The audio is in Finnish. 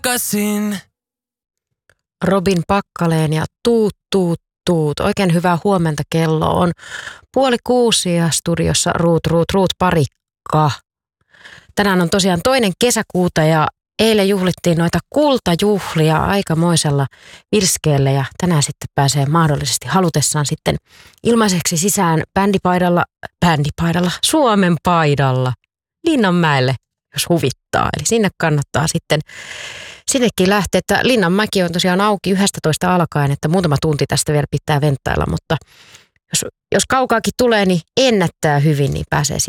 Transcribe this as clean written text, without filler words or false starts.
takaisin. Robin Pakkaleen ja tuut, tuut, tuut. Oikein hyvää huomenta, kello on 5:30 ja studiossa Ruut Parikka. Tänään on tosiaan 2. kesäkuuta ja eilen juhlittiin noita kultajuhlia aikamoisella virskeellä ja tänään sitten pääsee mahdollisesti halutessaan sitten ilmaiseksi sisään bändipaidalla, Suomen paidalla, Linnanmäelle, jos huvittaa. Eli sinne kannattaa sitten sinnekin lähteä, että Linnanmäki on tosiaan auki 11 alkaen, että muutama tunti tästä vielä pitää venttailla, mutta jos kaukaakin tulee, niin ennättää hyvin, niin pääsee